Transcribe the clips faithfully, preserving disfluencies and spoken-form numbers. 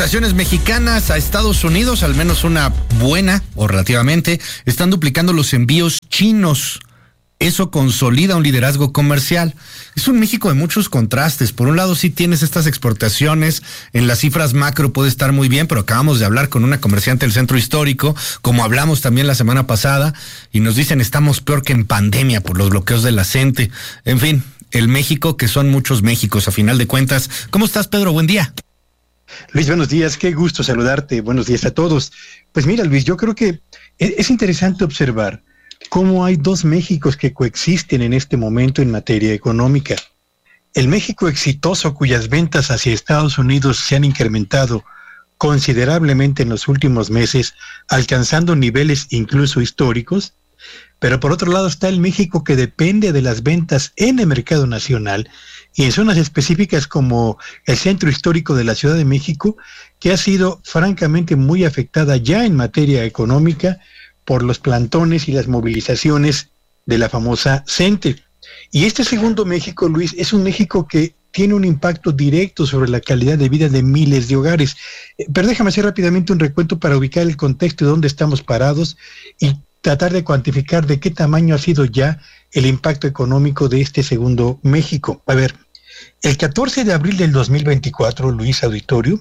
Estaciones mexicanas a Estados Unidos, al menos una buena o relativamente, están duplicando los envíos chinos. Eso consolida un liderazgo comercial. Es un México de muchos contrastes. Por un lado, sí tienes estas exportaciones, en las cifras macro puede estar muy bien, pero acabamos de hablar con una comerciante del centro histórico, como hablamos también la semana pasada, y nos dicen estamos peor que en pandemia por los bloqueos de la CENTE. En fin, el México que son muchos Méxicos a final de cuentas. ¿Cómo estás, Pedro? Buen día. Luis, buenos días, qué gusto saludarte, buenos días a todos. Pues mira, Luis, yo creo que es interesante observar cómo hay dos Méxicos que coexisten en este momento en materia económica. El México exitoso, cuyas ventas hacia Estados Unidos se han incrementado considerablemente en los últimos meses, alcanzando niveles incluso históricos, pero por otro lado está el México que depende de las ventas en el mercado nacional y en zonas específicas como el centro histórico de la Ciudad de México, que ha sido francamente muy afectada ya en materia económica por los plantones y las movilizaciones de la famosa CENTE. Y este segundo México, Luis, es un México que tiene un impacto directo sobre la calidad de vida de miles de hogares. Pero déjame hacer rápidamente un recuento para ubicar el contexto de dónde estamos parados y tratar de cuantificar de qué tamaño ha sido ya el impacto económico de este segundo México. A ver, el catorce de abril del dos mil veinticuatro, Luis Auditorio,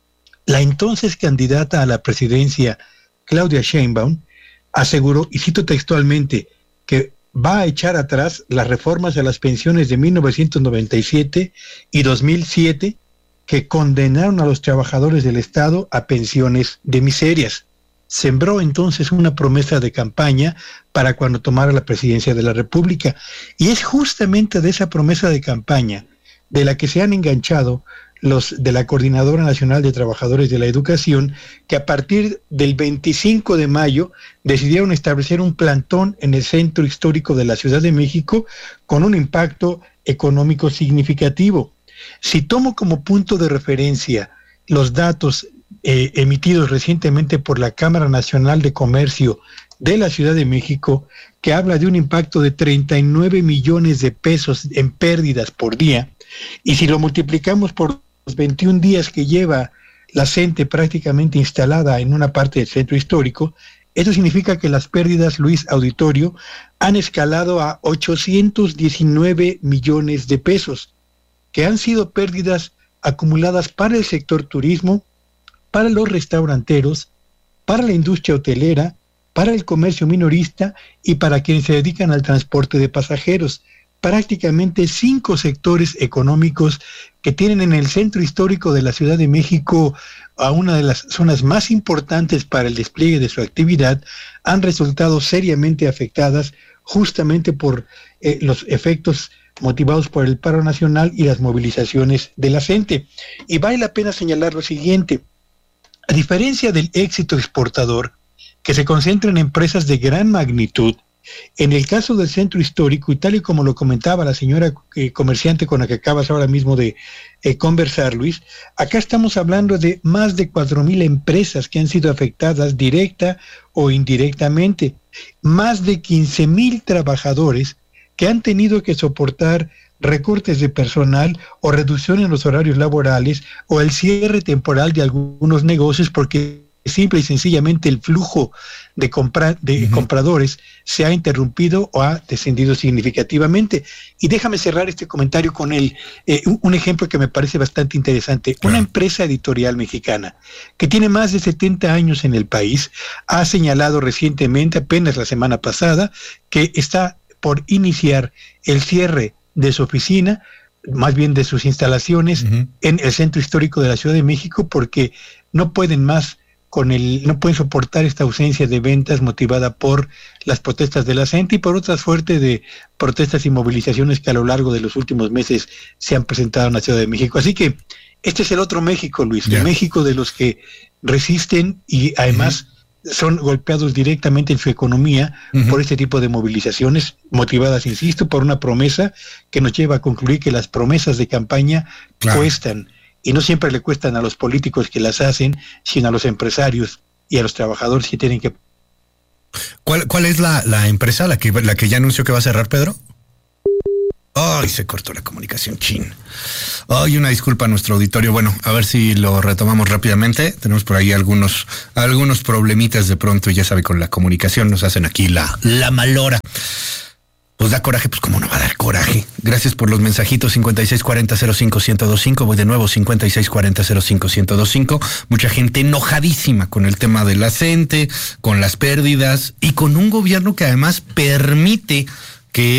la entonces candidata a la presidencia, Claudia Sheinbaum, aseguró, y cito textualmente, que va a echar atrás las reformas a las pensiones de mil novecientos noventa y siete y dos mil siete que condenaron a los trabajadores del Estado a pensiones de miserias. Sembró entonces una promesa de campaña para cuando tomara la presidencia de la República. Y es justamente de esa promesa de campaña de la que se han enganchado los de la Coordinadora Nacional de Trabajadores de la Educación, que a partir del veinticinco de mayo decidieron establecer un plantón en el centro histórico de la Ciudad de México con un impacto económico significativo. Si tomo como punto de referencia los datos eh, emitidos recientemente por la Cámara Nacional de Comercio de la Ciudad de México, que habla de un impacto de treinta y nueve millones de pesos en pérdidas por día, y si lo multiplicamos por los veintiún días que lleva la CENTE prácticamente instalada en una parte del centro histórico, eso significa que las pérdidas, Luis Auditorio, han escalado a ochocientos diecinueve millones de pesos, que han sido pérdidas acumuladas para el sector turismo, para los restauranteros, para la industria hotelera, para el comercio minorista y para quienes se dedican al transporte de pasajeros. Prácticamente cinco sectores económicos que tienen en el centro histórico de la Ciudad de México a una de las zonas más importantes para el despliegue de su actividad, han resultado seriamente afectadas justamente por eh, los efectos motivados por el paro nacional y las movilizaciones de la CENTE. Y vale la pena señalar lo siguiente: a diferencia del éxito exportador, que se concentra en empresas de gran magnitud, en el caso del centro histórico, y tal y como lo comentaba la señora eh, comerciante con la que acabas ahora mismo de eh, conversar, Luis, acá estamos hablando de más de cuatro mil empresas que han sido afectadas directa o indirectamente, más de quince mil trabajadores que han tenido que soportar recortes de personal o reducción en los horarios laborales o el cierre temporal de algunos negocios porque simple y sencillamente el flujo de, compra, de uh-huh. compradores se ha interrumpido o ha descendido significativamente. Y déjame cerrar este comentario con el, eh, un, un ejemplo que me parece bastante interesante. Claro. Una empresa editorial mexicana que tiene más de setenta años en el país ha señalado recientemente, apenas la semana pasada, que está por iniciar el cierre de su oficina, más bien de sus instalaciones uh-huh. en el centro histórico de la Ciudad de México, porque no pueden más con el, no pueden soportar esta ausencia de ventas motivada por las protestas de la CENTE y por otra suerte de protestas y movilizaciones que a lo largo de los últimos meses se han presentado en la Ciudad de México. Así que este es el otro México, Luis, yeah. el México de los que resisten y además uh-huh. son golpeados directamente en su economía uh-huh. por este tipo de movilizaciones motivadas, insisto, por una promesa que nos lleva a concluir que las promesas de campaña claro. cuestan. Y no siempre le cuestan a los políticos que las hacen, sino a los empresarios y a los trabajadores que tienen que... ¿Cuál, cuál es la, la empresa, la que, la que ya anunció que va a cerrar, Pedro? Ay, se cortó la comunicación, chin. Ay, una disculpa a nuestro auditorio. Bueno, a ver si lo retomamos rápidamente. Tenemos por ahí algunos, algunos problemitas de pronto, y ya sabe, con la comunicación nos hacen aquí la, la malora. Pues da coraje, pues cómo no va a dar coraje. Gracias por los mensajitos. Cincuenta y seis cuarenta cero cinco ciento veinticinco. Voy de nuevo, cincuenta y seis cuarenta cero cinco ciento veinticinco. Mucha gente enojadísima con el tema de la CENTE, con las pérdidas y con un gobierno que además permite que